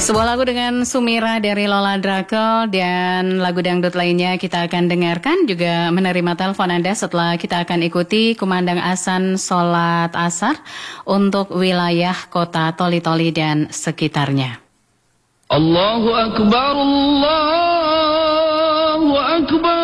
Sebuah lagu dengan Sumira dari Lola Drakel dan lagu dangdut lainnya kita akan dengarkan, juga menerima telepon Anda setelah kita akan ikuti kumandang azan sholat asar untuk wilayah kota Toli-Toli dan sekitarnya. Allahu Akbar, Allahu Akbar.